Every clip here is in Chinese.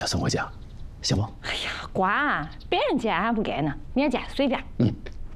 送回家，行不？ 哎呀，管别人见俺不给呢，你见随便。 嗯。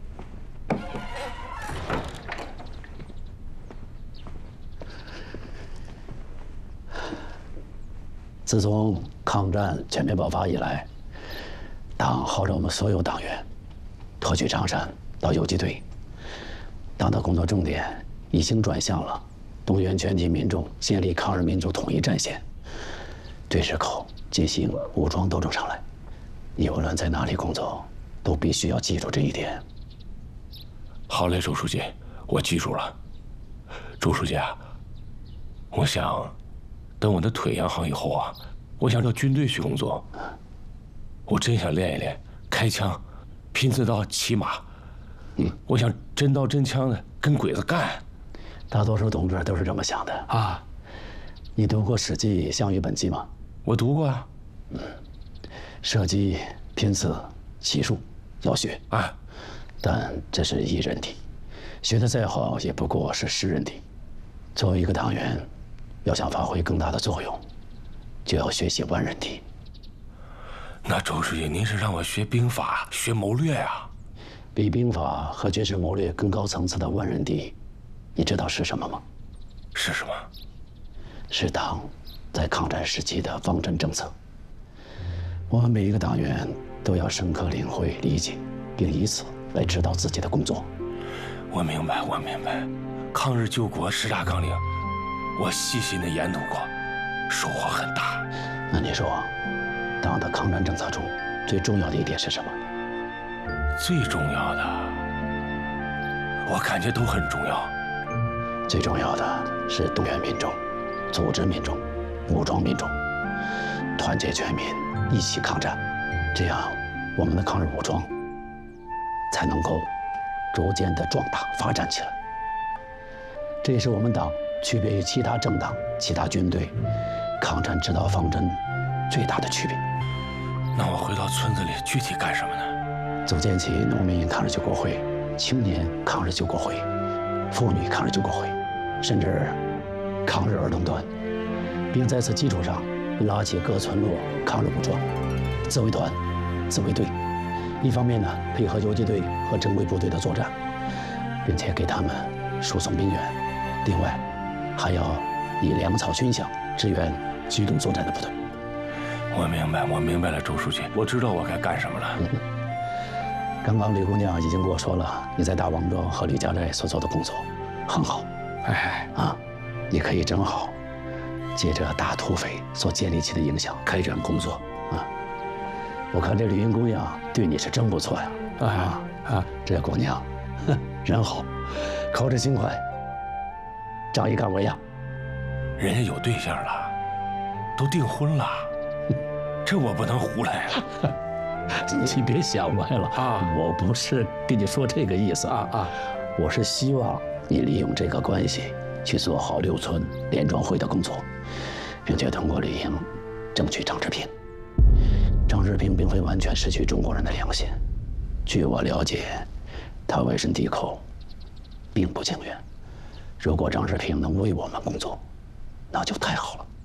自从抗战全面爆发以来，党号召我们所有党员脱去长衫到游击队。党的工作重点已经转向了动员全体民众建立抗日民族统一战线，对日寇进行武装斗争上来。你无论在哪里工作，都必须要记住这一点。 好嘞，周书记，我记住了。周书记啊，我想等我的腿养好以后啊，我想到军队去工作。我真想练一练开枪、拼刺刀、骑马。我想真刀真枪的跟鬼子干。 大多数同志都是这么想的啊。你读过《史记·项羽本纪》吗？ 我读过啊。 射击、拼刺、骑术要学啊， 但这是一人体，学得再好也不过是10人体。作为一个党员，要想发挥更大的作用，就要学习万人体。 那周书记，您是让我学兵法、学谋略呀？ 比兵法和军事谋略更高层次的万人体，你知道是什么吗？ 是什么？ 是党在抗战时期的方针政策。我们每一个党员都要深刻领会、理解，并以此来指导自己的工作。 我明白，我明白。抗日救国10大纲领，我细心的研读过，收获很大。 那你说，党的抗战政策中最重要的一点是什么？ 最重要的，我感觉都很重要。 最重要的是动员民众、组织民众、武装民众，团结全民，一起抗战，这样我们的抗日武装才能够逐渐的壮大发展起来。这也是我们党区别于其他政党、其他军队抗战指导方针最大的区别。 那我回到村子里具体干什么呢？ 组建起农民抗日救国会、青年抗日救国会、妇女抗日救国会，甚至抗日儿童团，并在此基础上拉起各村落抗日武装、自卫团、自卫队。一方面呢，配合游击队和正规部队的作战，并且给他们输送兵员；另外，还要以粮草军饷支援机动作战的部队。 我明白，我明白了，周书记，我知道我该干什么了。 刚刚李姑娘已经跟我说了，你在大王庄和李家寨所做的工作很好。 哎啊，你可以正好借着打土匪所建立起的影响开展工作啊。我看这李云姑娘对你是真不错呀。这姑娘人好，口齿轻快，仗义干为呀。 人家有对象了，都订婚了，这我不能胡来啊。 你别想歪了啊！我不是跟你说这个意思啊，我是希望你利用这个关系去做好6村联庄会的工作，并且通过绿营争取张志平。张志平并非完全失去中国人的良心，据我了解，他委身敌寇，并不情愿。如果张志平能为我们工作，那就太好了。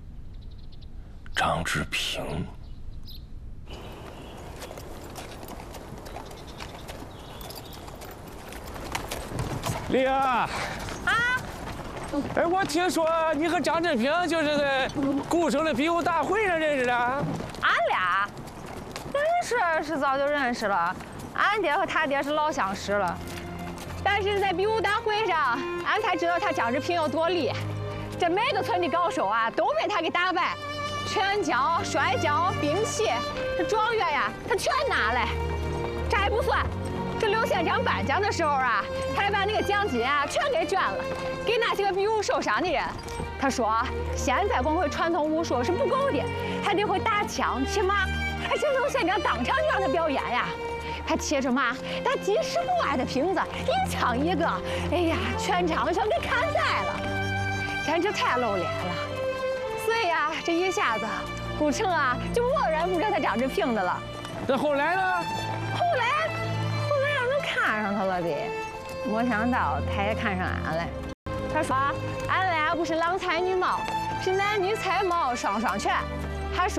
张志平。 丽儿啊，哎，我听说你和张振平就是在顾城的比武大会上认识的。 俺俩认识是早就认识了，俺爹和他爹是老相识了。但是在比武大会上，俺才知道他张志平有多厉害。这每个村的高手啊，都被他给打败，拳脚、摔跤、兵器，这状元呀，他全拿来。这还不算。这刘县长颁奖的时候啊，他还把那个奖金啊全给捐了，给那些个比武受伤的人。他说，现在光会传统武术是不够的，还得会打枪、骑马。而且刘县长当场就让他表演呀，他骑着马打几10步外的瓶子，一枪一个，哎呀，全场全给砍在了，简直太露脸了。所以呀，这一下子，顾城啊就默认不认他张志平的了。 那后来呢？ 后来让人看上他了的，没想到他也看上俺了。他说，俺俩不是郎才女貌，是男女才貌双全。